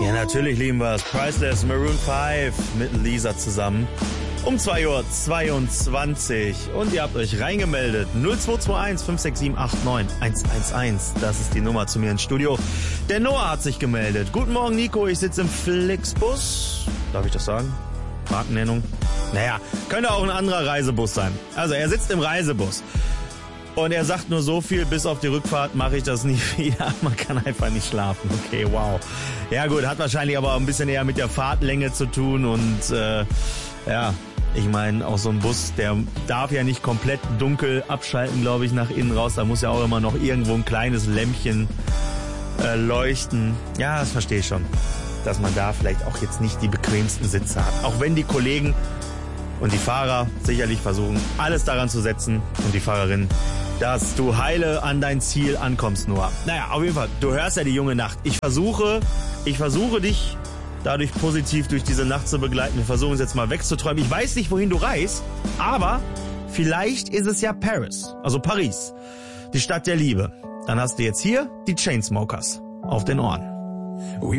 Ja, natürlich lieben wir es. Priceless, Maroon 5 mit Lisa zusammen. Um 2:22 Uhr. Und ihr habt euch reingemeldet. 0221 567 89 111. Das ist die Nummer zu mir ins Studio. Der Noah hat sich gemeldet. Guten Morgen, Nico. Ich sitze im Flixbus. Darf ich das sagen? Markennennung? Naja, könnte auch ein anderer Reisebus sein. Also er sitzt im Reisebus. Und er sagt nur so viel, bis auf die Rückfahrt mache ich das nie wieder. Man kann einfach nicht schlafen. Okay, wow. Ja gut, hat wahrscheinlich aber ein bisschen eher mit der Fahrtlänge zu tun. Und ja, ich meine, auch so ein Bus, der darf ja nicht komplett dunkel abschalten, glaube ich, nach innen raus. Da muss ja auch immer noch irgendwo ein kleines Lämpchen leuchten. Ja, das verstehe ich schon, dass man da vielleicht auch jetzt nicht die bequemsten Sitze hat. Auch wenn die Kollegen und die Fahrer sicherlich versuchen, alles daran zu setzen und die Fahrerin, dass du heile an dein Ziel ankommst, Noah. Naja, auf jeden Fall, du hörst ja die junge Nacht. Ich versuche dich dadurch positiv durch diese Nacht zu begleiten. Wir versuchen es jetzt mal wegzuträumen. Ich weiß nicht, wohin du reist, aber vielleicht ist es ja Paris, also Paris, die Stadt der Liebe. Dann hast du jetzt hier die Chainsmokers auf den Ohren.